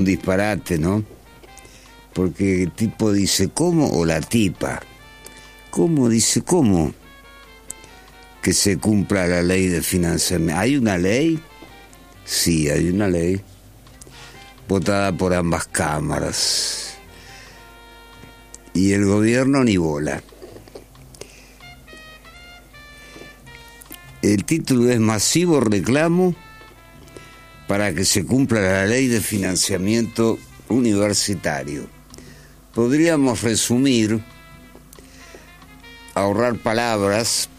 disparate, ¿no? Porque el tipo dice, ¿cómo? O la tipa. ¿Cómo? Dice, ¿cómo? Que se cumpla la ley de financiamiento. ¿Hay una ley? Sí, hay una ley. Votada por ambas cámaras. Y el gobierno ni bola. El título es Masivo reclamo para que se cumpla la ley de financiamiento universitario. Podríamos resumir, ahorrar palabras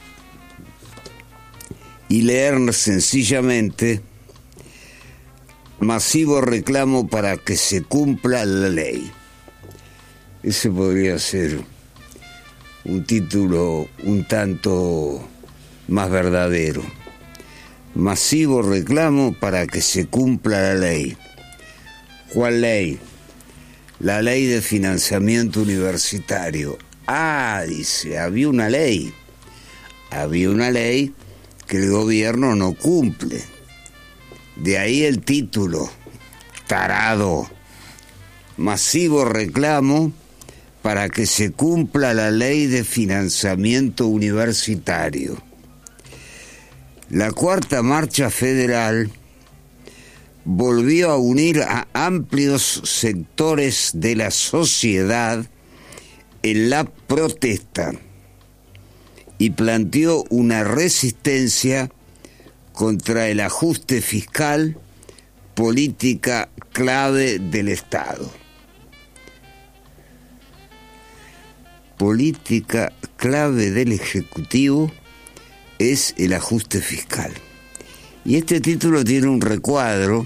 y leer sencillamente: masivo reclamo para que se cumpla la ley. Ese podría ser un título un tanto más verdadero. Masivo reclamo para que se cumpla la ley. ¿Cuál ley? La ley de financiamiento universitario. Ah, dice, había una ley. Había una ley que el gobierno no cumple. De ahí el título, tarado. Masivo reclamo para que se cumpla la ley de financiamiento universitario. La Cuarta Marcha Federal volvió a unir a amplios sectores de la sociedad en la protesta y planteó una resistencia contra el ajuste fiscal, política clave del Estado. Política clave del Ejecutivo es el ajuste fiscal. Y este título tiene un recuadro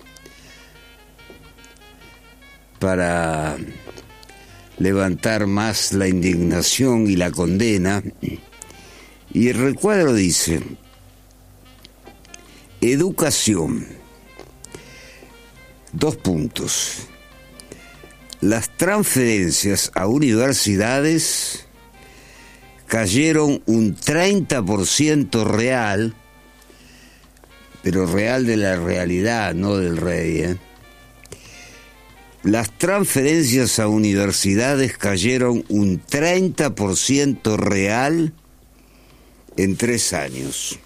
para levantar más la indignación y la condena. Y el recuadro dice: educación. 2 puntos. Las transferencias a universidades cayeron un 30% real, pero real de la realidad, no del rey, ¿eh? Las transferencias a universidades cayeron un 30% real en 3 años,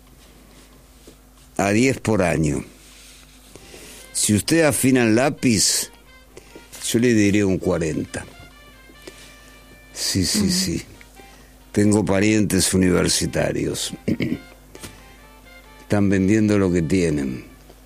a 10 por año. Si usted afina el lápiz, yo le diré un 40. Sí. Tengo parientes universitarios. Están vendiendo lo que tienen.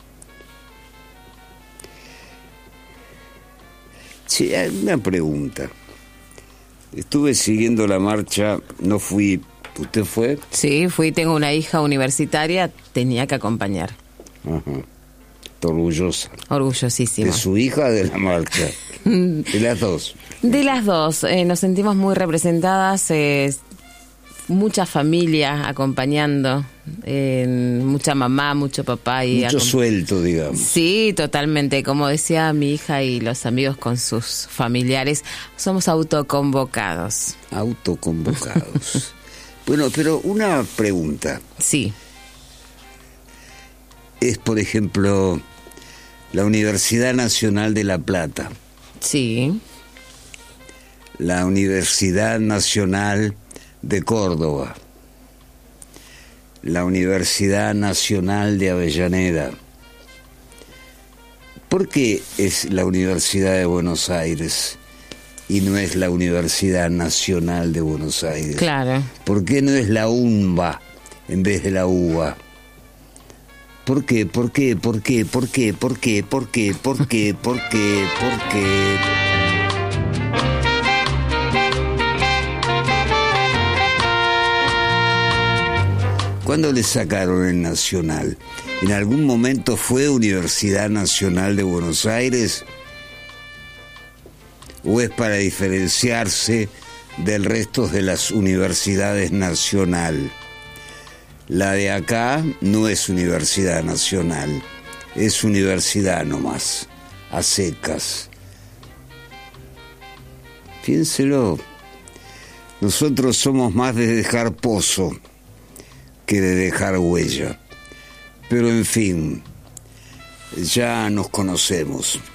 Sí, hay una pregunta. Estuve siguiendo la marcha, no fui. ¿Usted fue? Sí, fui, tengo una hija universitaria, tenía que acompañar. Ajá. Está orgullosa. Orgullosísima. ¿De su hija o de la marcha? De las dos. De las dos, nos sentimos muy representadas, mucha familia acompañando, mucha mamá, mucho papá. Y mucho suelto, digamos. Sí, totalmente. Como decía mi hija y los amigos con sus familiares, somos autoconvocados. Autoconvocados. Bueno, pero una pregunta. Sí. Es, por ejemplo, la Universidad Nacional de La Plata. Sí. La Universidad Nacional de Córdoba. La Universidad Nacional de Avellaneda. ¿Por qué es la Universidad de Buenos Aires y no es la Universidad Nacional de Buenos Aires? Claro. ¿Por qué no es la UNBA en vez de la UBA? ¿Por qué? ¿Cuándo le sacaron el Nacional? ¿En algún momento fue Universidad Nacional de Buenos Aires? ¿O es para diferenciarse del resto de las universidades nacional? La de acá no es universidad nacional, es universidad nomás, a secas. Piénselo, nosotros somos más de dejar pozo que de dejar huella. Pero en fin, ya nos conocemos.